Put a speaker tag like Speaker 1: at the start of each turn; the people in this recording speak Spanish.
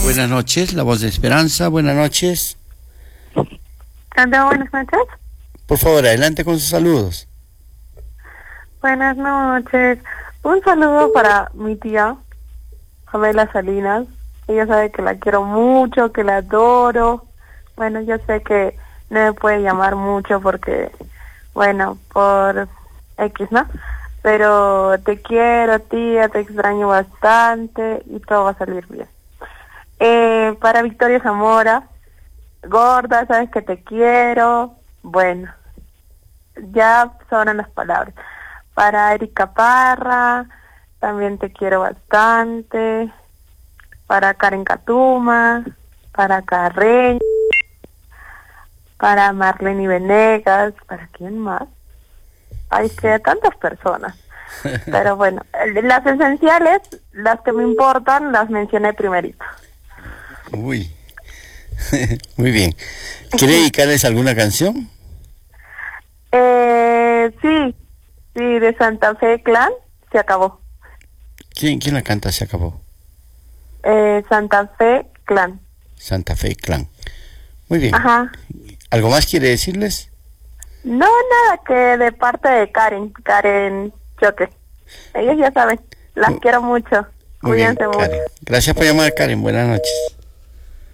Speaker 1: Buenas noches, La Voz de Esperanza, buenas noches.
Speaker 2: Hola, buenas noches.
Speaker 1: Por favor, adelante con sus saludos.
Speaker 2: Buenas noches. Un saludo para mi tía, Pamela Salinas. Ella sabe que la quiero mucho, que la adoro. Bueno, yo sé que no me puede llamar mucho porque, bueno, por X, ¿no? Pero te quiero, tía, te extraño bastante y todo va a salir bien. Para Victoria Zamora, gorda, sabes que te quiero. Bueno, ya sobran las palabras. Para Erika Parra, también te quiero bastante. Para Karen Catuma, para Carreño, para Marlene Venegas, ¿para quién más? Ay, es que tantas personas. Pero bueno, las esenciales, las que me importan, las mencioné primerito.
Speaker 1: Uy, muy bien. ¿Quiere dedicarles alguna canción?
Speaker 2: Sí, de Santa Fe Clan, se acabó.
Speaker 1: ¿Quién la canta? Se acabó.
Speaker 2: Santa Fe Clan.
Speaker 1: Santa Fe Clan. Muy bien.
Speaker 2: Ajá.
Speaker 1: ¿Algo más quiere decirles?
Speaker 2: No, nada, que de parte de Karen Choque. Ellos ya saben, las quiero mucho.
Speaker 1: Muy bien,
Speaker 2: Cuídense mucho.
Speaker 1: Karen. Gracias por llamar, Karen. Buenas noches.